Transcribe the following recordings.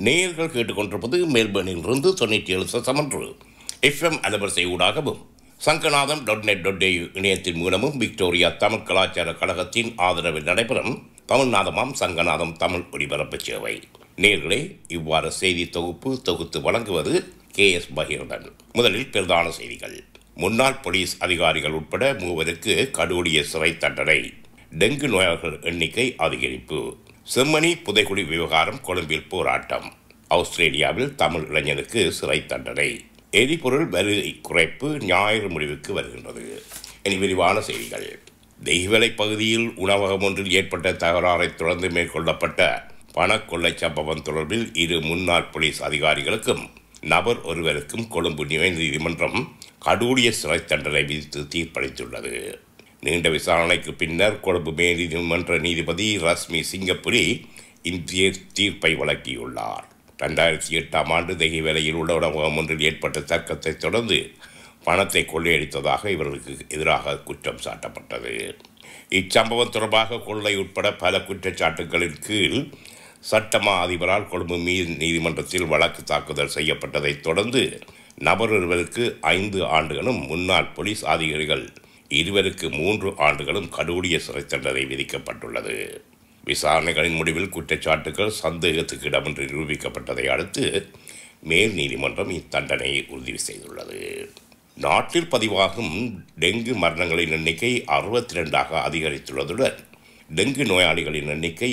நேயர்கள் கேட்டுக்கொண்டிருப்பது மெல்பர்னிலிருந்து 97.1 FM அலைவரிசை ஊடாகவும் சங்கநாதம் .net.au இணையத்தின் மூலமும் விக்டோரியா தமிழ் கலாச்சார கழகத்தின் ஆதரவில் நடைபெறும் தமிழ்நாதமாம் சங்கநாதம் தமிழ் ஒலிபரப்பு சேவை. நேயர்களே, இவ்வாறு செய்தி தொகுத்து வழங்குவது KS பகீரதன். முதலில் பிரதான செய்திகள். முன்னாள் போலீஸ் அதிகாரிகள் உட்பட 3 கடூழிய சிறை தண்டனை. டெங்கு நோயாளர்கள் எண்ணிக்கை அதிகரிப்பு. செம்மணி புதைக்குழி விவகாரம் கொழும்பில் போராட்டம். ஆஸ்திரேலியாவில் தமிழ் இளைஞனுக்கு சிறை தண்டனை. எரிபொருள் விலை குறைப்பு ஞாயிறு முடிவுக்கு வருகின்றது. இனி விரிவான செய்திகள். தெய்வலை பகுதியில் உணவகம் ஒன்றில் ஏற்பட்ட தகராறை தொடர்ந்து மேற்கொள்ளப்பட்ட பணக்கொள்ளை சம்பவம் தொடர்பில் 2 முன்னாள் போலீஸ் அதிகாரிகளுக்கும் நபர் ஒருவருக்கும் கொழும்பு நீதிமன்றம் கடூழிய சிறை தண்டனை விதித்து தீர்ப்பளித்துள்ளது. நீண்ட விசாரணைக்கு பின்னர் கொழும்பு மேல் நீதிமன்ற நீதிபதி ரஸ்மி சிங்கப்புரி இந்த தீர்ப்பை வழங்கியுள்ளார். 2008 ஆண்டு தெஹிவலையில் உள்ள உணவகம் ஒன்றில் ஏற்பட்ட தர்க்கத்தை தொடர்ந்து பணத்தை கொள்ளையடித்ததாக இவர்களுக்கு எதிராக குற்றம் சாட்டப்பட்டது. இச்சம்பவம் தொடர்பாக கொள்ளை உட்பட பல குற்றச்சாட்டுகளின் கீழ் சட்டமா அதிபரால் கொழும்பு நீதிமன்றத்தில் வழக்கு தாக்குதல் செய்யப்பட்டதை தொடர்ந்து நபர் ஒருவருக்கு 5 ஆண்டுகளும் முன்னாள் போலீஸ் அதிகாரிகள் 2 3 ஆண்டுகளும் கடூழிய சிறை தண்டனை விதிக்கப்பட்டுள்ளது. விசாரணைகளின் முடிவில் குற்றச்சாட்டுகள் சந்தேகத்துக்கு இடமின்றி நிரூபிக்கப்பட்டதை அடுத்து மேல் நீதிமன்றம் இத்தண்டனையை உறுதி செய்துள்ளது. நாட்டில் பதிவாகும் டெங்கு மரணங்களின் எண்ணிக்கை 62ஆக அதிகரித்துள்ளதுடன் டெங்கு நோயாளிகளின் எண்ணிக்கை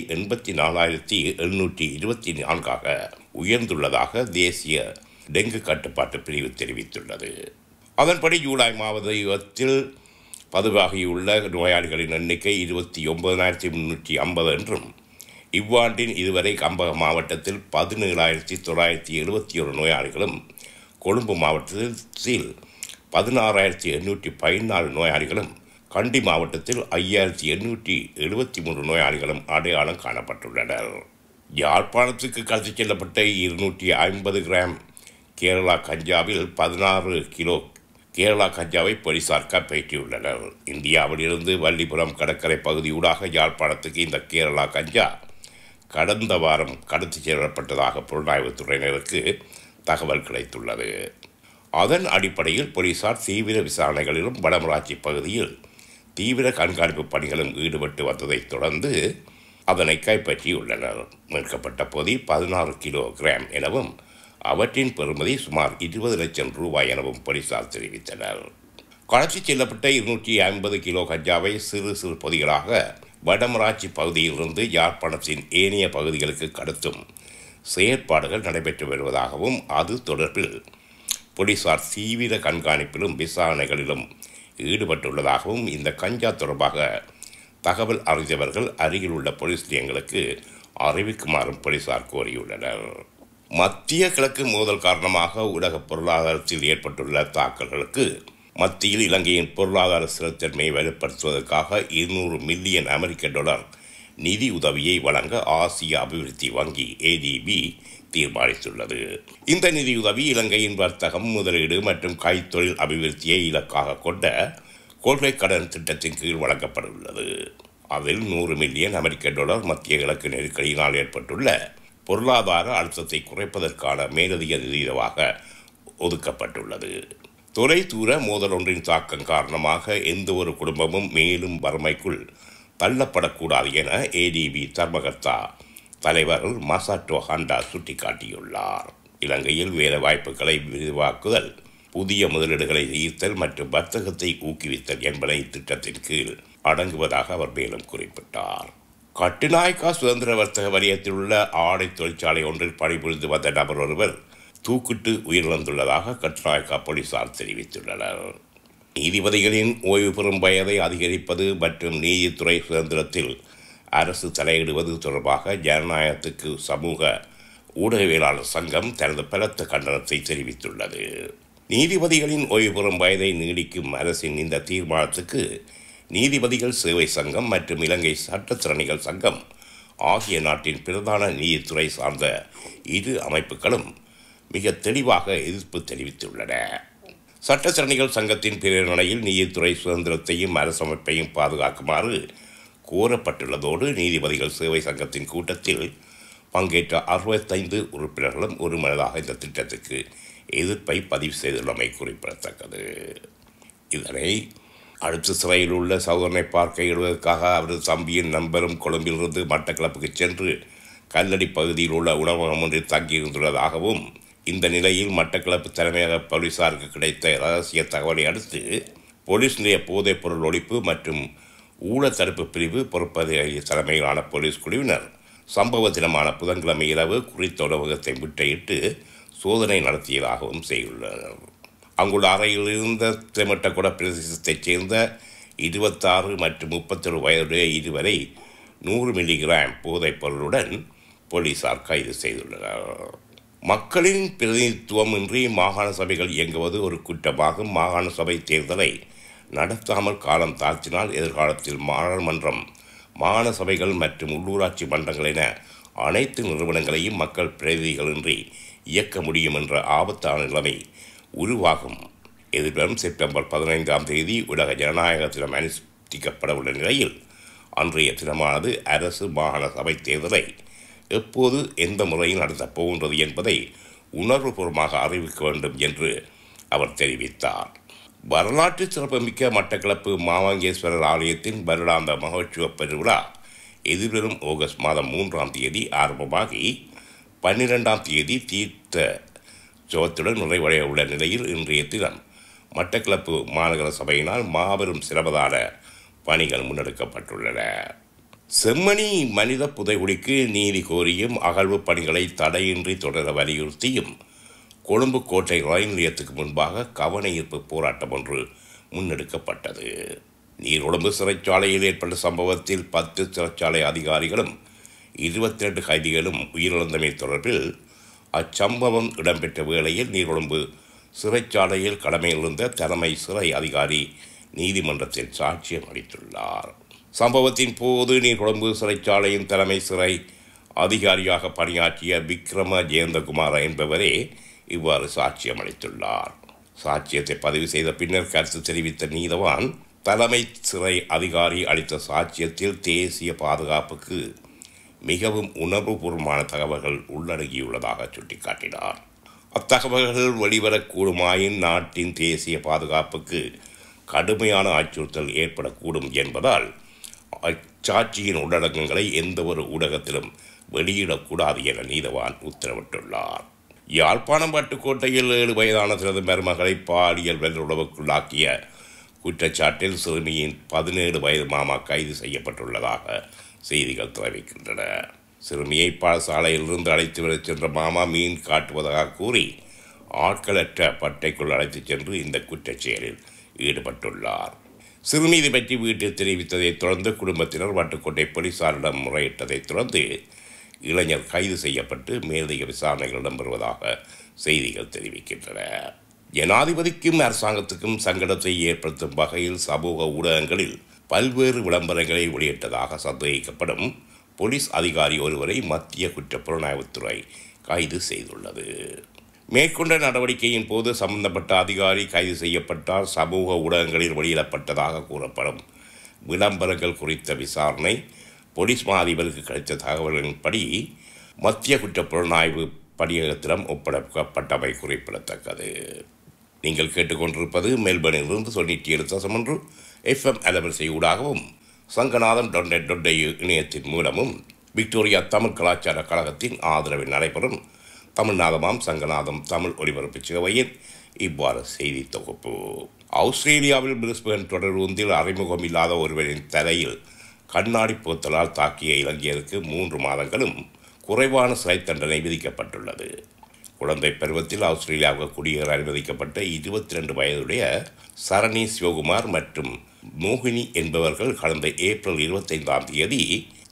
84,724ஆக உயர்ந்துள்ளதாக தேசிய டெங்கு கட்டுப்பாட்டு பிரிவு தெரிவித்துள்ளது. அதன்படி ஜூலை மாதத்தில் பதிவாகியுள்ள நோயாளிகளின் எண்ணிக்கை 29,350 என்றும் இவ்வாண்டின் இதுவரை கம்பக மாவட்டத்தில் 17,971 நோயாளிகளும் கொழும்பு மாவட்டத்தில் 16,814 நோயாளிகளும் கண்டி மாவட்டத்தில் 5,873 நோயாளிகளும் அடையாளம் காணப்பட்டுள்ளனர். யாழ்ப்பாணத்துக்கு கடத்திச் செல்லப்பட்ட 250 கிராம் கேரளா கஞ்சாவில் 16 கிலோ கேரளா கஞ்சாவை போலீசார் கைப்பற்றியுள்ளனர். இந்தியாவிலிருந்து வள்ளிபுரம் கடற்கரை பகுதியூடாக யாழ்ப்பாணத்துக்கு இந்த கேரளா கஞ்சா கடந்த வாரம் கடத்தி செல்லப்பட்டதாக புலனாய்வுத்துறையினருக்கு தகவல் கிடைத்துள்ளது. அதன் அடிப்படையில் போலீசார் தீவிர விசாரணைகளிலும் வடமராட்சி பகுதியில் தீவிர கண்காணிப்பு பணிகளும் ஈடுபட்டு வந்ததைத் தொடர்ந்து அதனை கைப்பற்றியுள்ளனர். மீட்கப்பட்ட பொதி 16 கிலோகிராம் எனவும் அவற்றின் பெறுமதி சுமார் 20 லட்சம் ரூபாய் எனவும் போலீசார் தெரிவித்தனர். கடத்திச் செல்லப்பட்ட 250 கிலோ கஞ்சாவை சிறு சிறு பொதிகளாக வடமராட்சி பகுதியிலிருந்து யாழ்ப்பாணத்தின் ஏனைய பகுதிகளுக்கு கடத்தும் செயற்பாடுகள் நடைபெற்று வருவதாகவும் அது தொடர்பில் போலீசார் தீவிர கண்காணிப்பிலும் விசாரணைகளிலும் ஈடுபட்டுள்ளதாகவும் இந்த கஞ்சா தொடர்பாக தகவல் அறிந்தவர்கள் அருகில் உள்ள போலீஸ் நிலையங்களுக்கு அறிவிக்குமாறும் போலீசார் கோரியுள்ளனர். மத்திய கிழக்கு மோதல் காரணமாக உலக பொருளாதாரத்தில் ஏற்பட்டுள்ள தாக்கல்களுக்கு மத்தியில் இலங்கையின் பொருளாதார ஸ்திரத்தன்மையை வலுப்படுத்துவதற்காக $200 மில்லியன் நிதி உதவியை வழங்க ஆசிய அபிவிருத்தி வங்கி ADB தீர்மானித்துள்ளது. இந்த நிதியுதவி இலங்கையின் வர்த்தகம், முதலீடு மற்றும் கைத்தொழில் அபிவிருத்தியை இலக்காக கொண்ட கொள்கை கடன் திட்டத்தின் கீழ் வழங்கப்பட்டுள்ளது. அதில் $100 மில்லியன் மத்திய கிழக்கு நெருக்கடியினால் ஏற்பட்டுள்ள பொருளாதார அழுத்தத்தை குறைப்பதற்கான மேலதிக நிதியுதவியாக ஒதுக்கப்பட்டுள்ளது. தொலைதூர மோதல் ஒன்றின் தாக்கம் காரணமாக எந்த ஒரு குடும்பமும் மேலும் வறுமைக்குள் தள்ளப்படக்கூடாது என ADB தர்மகர்த்தா தலைவர் மசாட்டோ ஹண்டா சுட்டிக்காட்டியுள்ளார். இலங்கையில் வேலை வாய்ப்புகளை விரிவாக்குதல், புதிய முதலீடுகளை ஈர்த்தல் மற்றும் வர்த்தகத்தை ஊக்குவித்தல் என்பன இத்திட்டத்தின் கீழ் அடங்குவதாக அவர் மேலும் குறிப்பிட்டார். கட்டுநாயக்கா சுதந்திர வர்த்தக வலயத்தில் உள்ள ஆடை தொழிற்சாலை ஒன்றில் பணிபுரிந்து வந்த நபர் ஒருவர் தூக்கிட்டு உயிரிழந்துள்ளதாக கட்டுநாயக்கா போலீசார் தெரிவித்துள்ளனர். நீதிபதிகளின் ஓய்வு பெறும் வயதை அதிகரிப்பது மற்றும் நீதித்துறை சுதந்திரத்தில் அரசு தலையிடுவது தொடர்பாக ஜனநாயகத்துக்கு சமூக ஊடகவியலாளர் சங்கம் தனது பலத்த கண்டனத்தை தெரிவித்துள்ளது. நீதிபதிகளின் ஓய்வு பெறும் வயதை நீடிக்கும் அரசின் இந்த தீர்மானத்துக்கு நீதிபதிகள் சேவை சங்கம் மற்றும் இலங்கை சட்டத்திறனிகள் சங்கம் ஆகிய நாட்டின் பிரதான நீதித்துறை சார்ந்த 2 அமைப்புகளும் மிக தெளிவாக எதிர்ப்பு தெரிவித்துள்ளன. சட்டத்திறனிகள் சங்கத்தின் பிரேரணையில் நீதித்துறை சுதந்திரத்தையும் அரசமைப்பையும் பாதுகாக்குமாறு கோரப்பட்டுள்ளதோடு நீதிபதிகள் சேவை சங்கத்தின் கூட்டத்தில் பங்கேற்ற 65 உறுப்பினர்களும் ஒருமனதாக இந்த திட்டத்துக்கு எதிர்ப்பை பதிவு செய்துள்ளமை குறிப்பிடத்தக்கது. இதனை அடுத்த சிறையில் உள்ள சகோதரனை பார்க்க இடுவதற்காக அவரது தம்பியின் நண்பரும் கொழும்பிலிருந்து மட்டக்களப்புக்கு சென்று கல்லடி பகுதியில் உள்ள உணவகம் ஒன்றில் தங்கியிருந்துள்ளதாகவும், இந்த நிலையில் மட்டக்களப்பு தலைமையக போலீசாருக்கு கிடைத்த ரகசிய தகவலை அடுத்து போலீஸ் நிலைய போதைப் பொருள் ஒழிப்பு மற்றும் ஊழல் தடுப்பு பிரிவு பொறுப்பதிகாரி தலைமையிலான போலீஸ் குழுவினர் சம்பவ தினமான புதன்கிழமை இரவு குறித்த உணவகத்தை முட்டையிட்டு சோதனை நடத்தியதாகவும் செய்துள்ளனர். அங்குள்ள அறையில் இருந்த திமட்டகுட பிரதேசத்தைச் சேர்ந்த 26 மற்றும் 31 வயதுடைய இருவரை 100 மில்லிகிராம் போதைப் பொருளுடன் போலீசார் கைது செய்துள்ளனர். மக்களின் பிரதிநிதித்துவம் இன்றி மாகாண சபைகள் இயங்குவது ஒரு குற்றமாகும். மாகாண சபை தேர்தலை நடத்தாமல் காலம் தாழ்த்தினால் எதிர்காலத்தில் நாடாளுமன்றம், மாகாண சபைகள் மற்றும் உள்ளூராட்சி மன்றங்கள் என அனைத்து நிறுவனங்களையும் மக்கள் பிரதிநிதிகளின்றி இயக்க முடியும் என்ற ஆபத்தான நிலைமை உருவாகும். எதிர்வரும் செப்டம்பர் 15ஆம் தேதி உலக ஜனநாயக தினம் அனுஷ்டிக்கப்பட உள்ள நிலையில் அன்றைய தினமானது அரசு மாகாண சபை தேர்தலை எப்போது எந்த முறையில் நடத்தப் போகின்றது என்பதை உணர்வுபூர்வமாக அறிவிக்க வேண்டும் என்று அவர் தெரிவித்தார். வரலாற்று சிறப்புமிக்க மட்டக்களப்பு மாவாங்கேஸ்வரர் ஆலயத்தின் வருடாந்த மகோற்சவ பெருவிழா எதிர்வரும் ஆகஸ்ட் மாதம் 3ஆம் தேதி ஆரம்பமாகி 12ஆம் தேதி தீர்த்த ஜோத்துடன் நிறைவடைய உள்ள நிலையில் இன்றைய தினம் மட்டக்களப்பு மாநகர சபையினால் மாபெரும் சிரமதான பணிகள் முன்னெடுக்கப்பட்டுள்ளன. செம்மணி மனித புதைகுழிக்கு நீதி கோரியும் அகழ்வு பணிகளை தடையின்றி தொடர வலியுறுத்தியும் கொழும்பு கோட்டை ரயில் நிலையத்துக்கு முன்பாக கவன ஈர்ப்பு போராட்டம் ஒன்று முன்னெடுக்கப்பட்டது. நீர்கொழும்பு சிறைச்சாலையில் ஏற்பட்ட சம்பவத்தில் 10 சிறைச்சாலை அதிகாரிகளும் 22 கைதிகளும் உயிரிழந்தமை தொடர்பில் அச்சம்பவம் இடம்பெற்ற வேளையில் நீர்கொழும்பு சிறைச்சாலையில் கடமையில் இருந்த தலைமை சிறை அதிகாரி நீதிமன்றத்தில் சாட்சியம் அளித்துள்ளார். சம்பவத்தின் போது நீர்கொழும்பு சிறைச்சாலையின் தலைமை சிறை அதிகாரியாக பணியாற்றிய விக்ரம ஜெயந்தகுமார என்பவரே இவ்வாறு சாட்சியம் அளித்துள்ளார். சாட்சியத்தை பதிவு செய்த பின்னர் கருத்து தெரிவித்த நீதவான், தலைமை சிறை அதிகாரி அளித்த சாட்சியத்தில் தேசிய பாதுகாப்புக்கு மிகவும் உணர்வுபூர்வமான தகவல்கள் உள்ளடங்கியுள்ளதாக சுட்டிக்காட்டினார். அத்தகவல்கள் வெளிவரக்கூடுமாயின் நாட்டின் தேசிய பாதுகாப்புக்கு கடுமையான அச்சுறுத்தல் ஏற்படக்கூடும் என்பதால் அச்சாட்சியின் உள்ளடக்கங்களை எந்த ஒரு ஊடகத்திலும் வெளியிடக்கூடாது என நீதவான் உத்தரவிட்டுள்ளார். யாழ்ப்பாணம் பட்டுக்கோட்டையில் 7 வயதான தனது மருமகளை பாலியல் வல்லுறவுக்குள்ளாக்கிய குற்றச்சாட்டில் சிறுமியின் 17 வயது மாமா கைது செய்யப்பட்டுள்ளதாக செய்திகள் தெரிவிக்கின்றன. சிறுமியை பாடசாலையிலிருந்து அழைத்து வரச் சென்ற மாமா மீன் காட்டுவதாக கூறி ஆட்களற்ற பட்டைக்குள் அழைத்துச் சென்று இந்த குற்றச் செயலில் ஈடுபட்டுள்ளார். சிறுமி இது பற்றி வீட்டில் தெரிவித்ததைத் தொடர்ந்து குடும்பத்தினர் வட்டுக்கோட்டை போலீசாரிடம் முறையிட்டதைத் தொடர்ந்து இளைஞர் கைது செய்யப்பட்டு மேலதிக விசாரணைகள் இடம்பெறுவதாக செய்திகள் தெரிவிக்கின்றன. ஜனாதிபதிக்கும் அரசாங்கத்துக்கும் சங்கடத்தை ஏற்படுத்தும் வகையில் சமூக ஊடகங்களில் பல்வேறு விளம்பரங்களை வெளியிட்டதாக சந்தேகிக்கப்படும் போலீஸ் அதிகாரி ஒருவரை மத்திய குற்றப்புலனாய்வுத்துறை கைது செய்துள்ளது. மேற்கொண்ட நடவடிக்கையின் போது சம்பந்தப்பட்ட அதிகாரி கைது செய்யப்பட்டார். சமூக ஊடகங்களில் வெளியிடப்பட்டதாக கூறப்படும் விளம்பரங்கள் குறித்த விசாரணை போலீஸ் மா அதிபருக்கு கிடைத்த தகவல்களின்படி மத்திய குற்றப்புலனாய்வு பணியகத்திடம் ஒப்படைக்கப்பட்டமை குறிப்பிடத்தக்கது. நீங்கள் கேட்டுக்கொண்டிருப்பது மெல்பர்னிலிருந்து 97.1 FM அலைவரிசை ஊடாகவும் சங்கநாதம்.net.au இணையத்தின் மூலமும் விக்டோரியா தமிழ் கலாச்சார கழகத்தின் ஆதரவில் நடைபெறும் தமிழ்நாதமாம் சங்கநாதம் தமிழ் ஒலிபரப்பு சேவையின் இவ்வாறு செய்தி தொகுப்பு. ஆஸ்திரேலியாவில் பிரிஸ்பேன் தொடர் ஒன்றில் அறிமுகம் இல்லாத ஒருவரின் தலையில் கண்ணாடி போத்தலால் தாக்கிய இளைஞருக்கு 3 மாதங்களும் குறைவான சிறை தண்டனை விதிக்கப்பட்டுள்ளது. குழந்தை பருவத்தில் ஆஸ்திரேலியாவுக்கு குடியேற அனுமதிக்கப்பட்ட 22 வயதுடைய சரணி சிவகுமார் மற்றும் மோகினி என்பவர்கள் கடந்த ஏப்ரல் 25ஆம் தேதி